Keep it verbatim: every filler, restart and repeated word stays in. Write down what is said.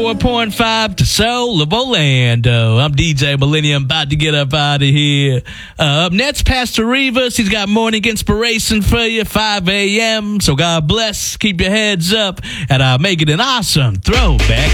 four point five to Soul of Orlando. I'm D J Millennium, about to get up out of here. Uh, up next, Pastor Rivas. He's got morning inspiration for you, five a.m. So God bless. Keep your heads up, and uh, make it an awesome throwback.